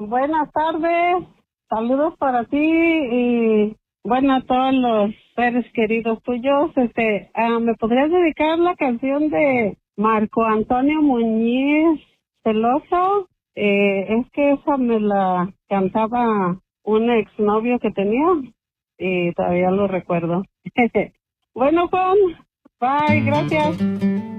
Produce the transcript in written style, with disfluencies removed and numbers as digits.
Buenas tardes, saludos para ti y bueno, a todos los seres queridos tuyos. ¿Me podrías dedicar la canción de Marco Antonio Muñiz Celoso? Es que esa me la cantaba un exnovio que tenía y todavía lo recuerdo. Bueno, Juan, bye, gracias.